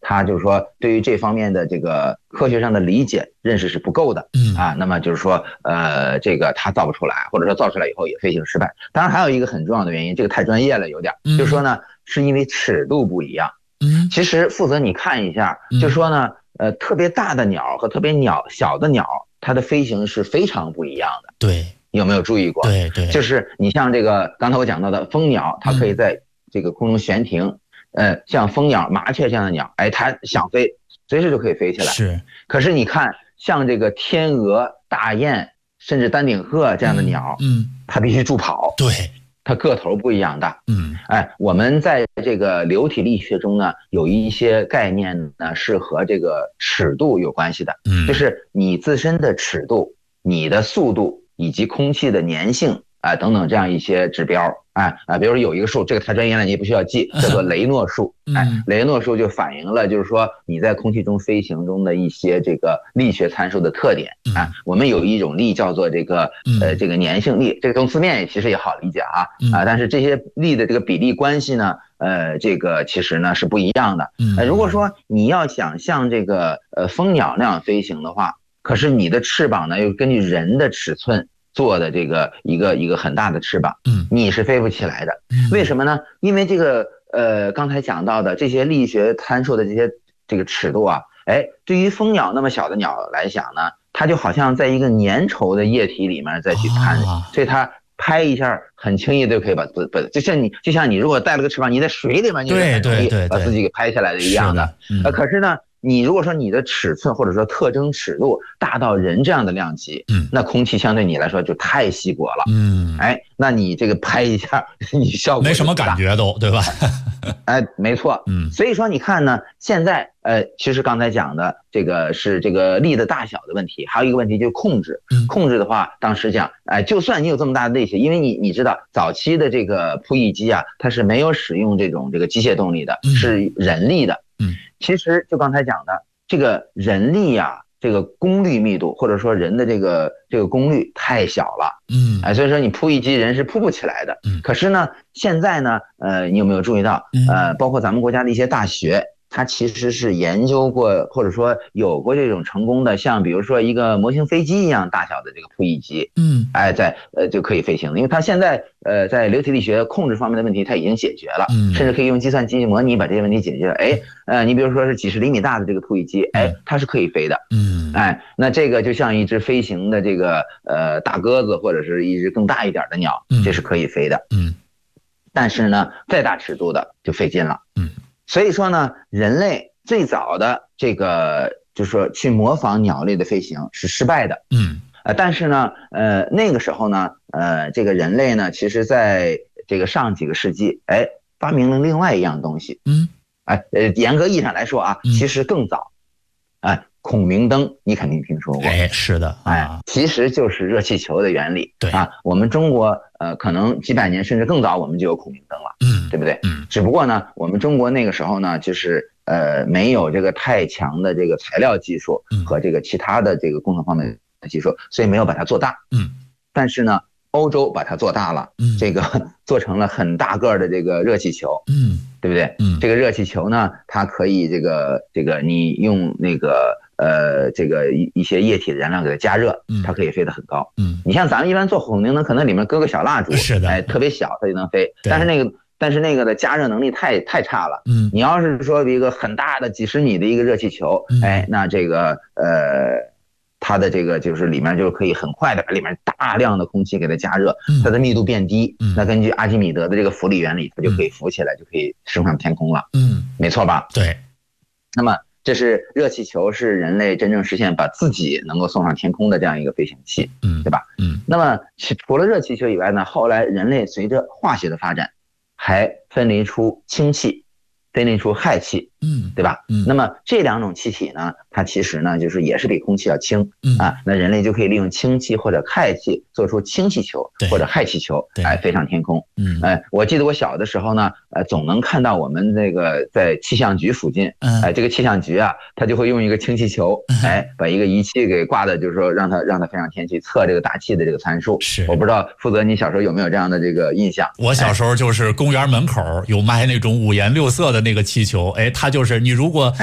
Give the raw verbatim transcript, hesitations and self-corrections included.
他就是说对于这方面的这个科学上的理解认识是不够的， 嗯啊，那么就是说呃这个他造不出来，或者说造出来以后也飞行失败。当然还有一个很重要的原因，这个太专业了有点，就是说呢是因为尺度不一样。 嗯， 其实负责你看一下，就说呢呃特别大的鸟和特别鸟小的鸟，它的飞行是非常不一样的。 对， 有没有注意过？ 对对， 就是你像这个刚才我讲到的蜂鸟，它可以在这个空中悬停，呃，像蜂鸟、麻雀这样的鸟，哎，它想飞，随时就可以飞起来。 是。 可是你看，像这个天鹅、大雁，甚至丹顶鹤这样的鸟， 嗯， 它必须助跑。 对， 它个头不一样大。 嗯， 哎，我们在这个流体力学中呢，有一些概念呢是和这个尺度有关系的。 嗯， 就是你自身的尺度、你的速度以及空气的粘性啊、呃、等等这样一些指标。哎啊，比如说有一个数，这个太专业了，你也不需要记，叫做雷诺数。哎，雷诺数就反映了就是说你在空气中飞行中的一些这个力学参数的特点。啊，我们有一种力叫做这个呃这个粘性力，这个从字面也其实也好理解啊啊，但是这些力的这个比例关系呢，呃这个其实呢是不一样的。呃，如果说你要想像这个呃蜂鸟那样飞行的话，可是你的翅膀呢又根据人的尺寸做的这个一个一个很大的翅膀， 嗯， 你是飞不起来的。为什么呢？因为这个呃刚才讲到的这些力学参数的这些这个尺度啊，哎，对于蜂鸟那么小的鸟来讲呢，它就好像在一个粘稠的液体里面再去看， 啊、 所以它拍一下很轻易就可以把不不，就像你就像你如果带了个翅膀，你在水里面你很容易把自己给拍下来的一样的。呃，可是呢，你如果说你的尺寸或者说特征尺度大到人这样的量级，嗯，那空气相对你来说就太稀薄了，嗯，哎，那你这个拍一下，你效果没什么感觉都，对吧？ 哎，没错，嗯，所以说你看呢，现在呃，其实刚才讲的这个是这个力的大小的问题，还有一个问题就是控制，嗯，控制的话，当时讲，哎，就算你有这么大的力气，因为你你知道早期的这个扑翼机啊，它是没有使用这种这个机械动力的，嗯，是人力的。嗯，其实就刚才讲的这个人力啊，这个功率密度或者说人的这个这个功率太小了，嗯，哎，所以说你扑翼机人是扑不起来的。嗯，可是呢，现在呢，呃，你有没有注意到，呃，包括咱们国家的一些大学，它其实是研究过或者说有过这种成功的，像比如说一个模型飞机一样大小的这个扑翼机，嗯，哎，在呃就可以飞行，因为它现在呃在流体力学控制方面的问题它已经解决了，嗯，甚至可以用计算机模拟把这些问题解决了。哎，呃，你比如说是几十厘米大的这个扑翼机，哎，它是可以飞的，嗯，哎，那这个就像一只飞行的这个呃大鸽子或者是一只更大一点的鸟，这是可以飞的，嗯，但是呢，再大尺度的就费劲了，嗯。所以说呢，人类最早的这个就是说去模仿鸟类的飞行是失败的，嗯，呃，但是呢，呃，那个时候呢，呃，这个人类呢，其实在这个上几个世纪，哎，发明了另外一样东西，嗯，哎，呃，严格意义上来说啊，其实更早，哎，孔明灯你肯定听说过， 哎，是的， 哎，其实就是热气球的原理， 对啊，我们中国呃可能几百年甚至更早我们就有孔明灯了，嗯，对不对？嗯，只不过呢，我们中国那个时候呢，就是呃没有这个太强的这个材料技术和这个其他的这个工程方面的技术，所以没有把它做大，嗯，但是呢，欧洲把它做大了，嗯，这个做成了很大个的这个热气球，嗯，对不对？嗯，这个热气球呢，它可以这个这个你用那个。呃，这个一一些液体的燃料给它加热，它可以飞得很高。嗯，你像咱们一般做孔明灯，可能里面搁个小蜡烛， 是的， 哎，特别小，它就能飞。但是那个，但是那个的加热能力太太差了。嗯，你要是说一个很大的几十米的一个热气球，嗯、哎，那这个呃，它的这个就是里面就可以很快的把里面大量的空气给它加热，嗯、它的密度变低。嗯，那根据阿基米德的这个浮力原理，它就可以浮起来，嗯、就可以升上天空了。嗯，没错吧？ 对。 那么。这是热气球，是人类真正实现把自己能够送上天空的这样一个飞行器，嗯，对吧？嗯。那么除了热气球以外呢，后来人类随着化学的发展，还分离出氢气，分离出氦气，嗯，对吧？嗯。那么这两种气体呢，它其实呢就是也是比空气要轻，嗯啊，那人类就可以利用氢气或者氦气做出氢气球或者氦气球，哎，飞上天空。嗯，哎，我记得我小的时候呢，呃，总能看到我们这个在气象局附近，哎，这个气象局啊，它就会用一个氢气球，哎，把一个仪器给挂的，就是说让它让它飞上天去测这个大气的这个参数。 是， 我不知道负责你小时候有没有这样的这个印象？ 我小时候就是公园门口有卖那种五颜六色的那个气球，哎，它就是你如果